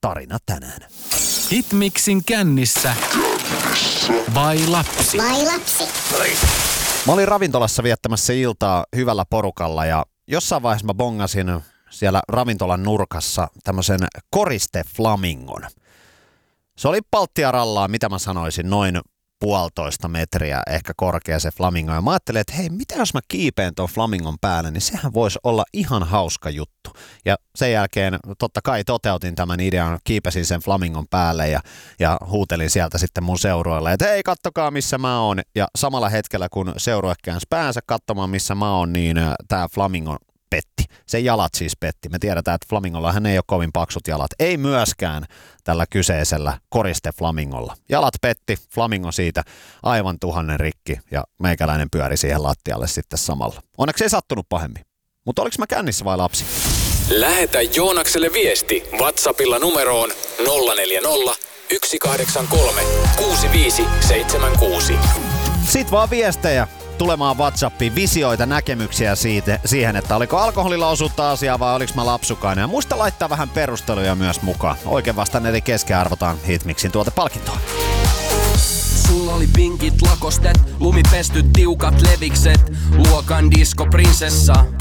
tarina tänään. Hitmixin kännissä vai lapsi? Vai lapsi? Mä olin ravintolassa viettämässä iltaa hyvällä porukalla ja jossain vaiheessa mä bongasin siellä ravintolan nurkassa tämmöisen koristeflamingon. Se oli palttiarallaa, mitä mä sanoisin, noin 1,5 metriä ehkä korkea se flamingo. Ja mä ajattelin, että hei, mitä jos mä kiipeen ton flamingon päälle, niin sehän voisi olla ihan hauska juttu. Ja sen jälkeen totta kai toteutin tämän idean, kiipesin sen flamingon päälle ja huutelin sieltä sitten mun seuroille, että hei, kattokaa missä mä oon. Ja samalla hetkellä kun seurue käänsi päänsä katsomaan missä mä oon, niin tää flamingo petti. Sen jalat siis petti. Me tiedetään, että flamingollahan ei ole kovin paksut jalat. Ei myöskään tällä kyseisellä koristeflamingolla. Jalat petti, flamingo siitä aivan 1000 rikki ja meikäläinen pyöri siihen lattialle sitten samalla. Onneksi ei sattunut pahemmin. Mutta oliks mä kännissä vai lapsi? Lähetä Joonakselle viesti WhatsAppilla numeroon 040 183 6576. Sit vaan viestejä tulemaan WhatsAppiin, visioita, näkemyksiä siihen, että oliko alkoholilla osuutta asiaa vai oliko mä lapsukainen. Ja muista laittaa vähän perusteluja myös mukaan. Oikein vastaan eli keskiarvotaan Hitmixin tuotepalkintoa. Sulla oli pinkit lakostet, lumipesty tiukat levikset, luokan diskoprinsessa.